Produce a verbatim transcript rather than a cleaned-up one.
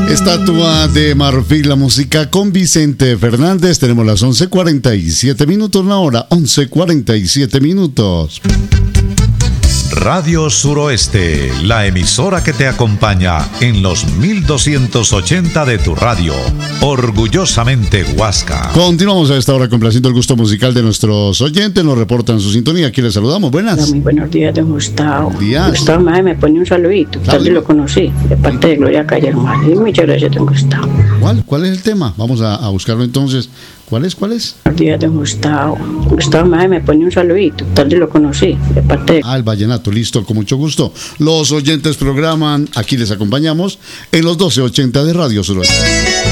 Estatua de Marfil, la música con Vicente Fernández. Tenemos las once cuarenta y siete minutos, la hora once cuarenta y siete minutos. Radio Suroeste, la emisora que te acompaña en los mil doscientos ochenta de tu radio. Orgullosamente Huasca. Continuamos a esta hora complaciendo el gusto musical de nuestros oyentes. Nos reportan su sintonía. Aquí les saludamos. Buenas. Hola, muy buenos días, don Gustavo. Días. Gustavo Mae me pone un saludito. Tal vez lo conocí, de parte de Gloria Callerman. Y muchas gracias, don Gustavo. ¿Cuál? ¿Cuál es el tema? Vamos a, a buscarlo entonces. ¿Cuál es? ¿Cuál es? Buenos días, don Gustavo. Gustavo Mae me pone un saludito. Tal vez lo conocí, de parte de... Ah, el vallenato, listo, con mucho gusto. Los oyentes programan, aquí les acompañamos en los doce ochenta de Radio Suroeste.